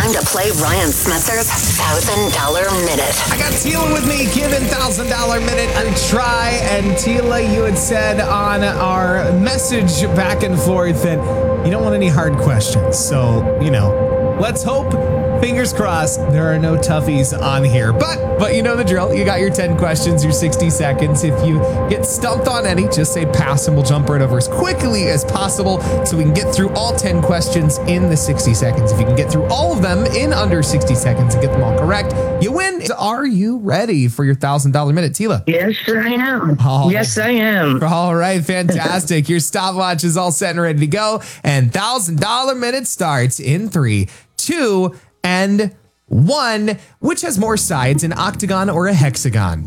time to play Ryan Smetzer's $1,000 Minute. I got Tila with me, giving $1,000 Minute a try. And Tila, you had said on our message back and forth that you don't want any hard questions. So, let's hope, fingers crossed, there are no toughies on here. But you know the drill. You got your 10 questions, your 60 seconds. If you get stumped on any, just say pass and we'll jump right over as quickly as possible so we can get through all 10 questions in the 60 seconds. If you can get through all of them in under 60 seconds and get them all correct, you win. Are you ready for your $1,000 Minute, Tila? Yes, I am. Yes, I am. All right, fantastic. Your stopwatch is all set and ready to go. And $1,000 Minute starts in 3, 2, and 1. Which has more sides, an octagon or a hexagon?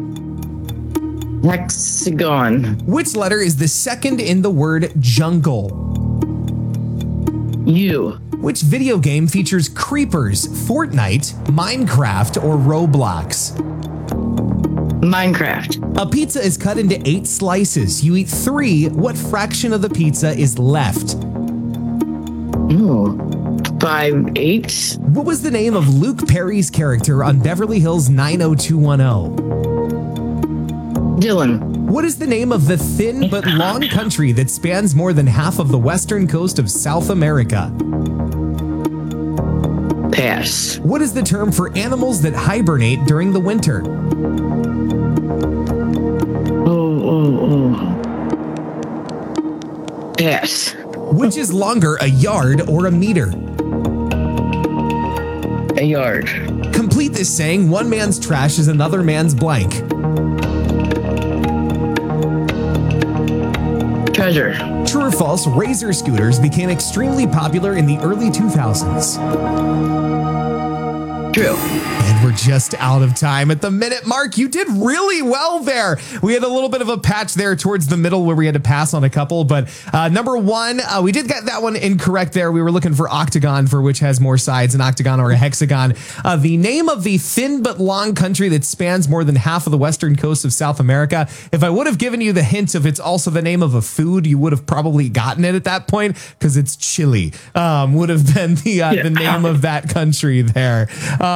Hexagon. Which letter is the second in the word jungle? U. Which video game features creepers, Fortnite, Minecraft, or Roblox? Minecraft. A pizza is cut into 8 slices. You eat 3. What fraction of the pizza is left? Ooh. 5, 8. What was the name of Luke Perry's character on Beverly Hills 90210? Dylan. What is the name of the thin but long country that spans more than half of the western coast of South America? Pass. What is the term for animals that hibernate during the winter? Pass. Which is longer, a yard or a meter? A yard. Complete this saying, one man's trash is another man's blank. Treasure. True or false, Razor scooters became extremely popular in the early 2000s. True. And we're just out of time at the minute mark. You did really well there. We had a little bit of a patch there towards the middle where we had to pass on a couple, but number 1, we did get that one incorrect there. We were looking for octagon, for which has more sides, an octagon or a hexagon. The name of the thin but long country that spans more than half of the western coast of South America. If I would have given you the hint of it's also the name of a food, you would have probably gotten it at that point, because it's Chile. Would have been the name of that country there.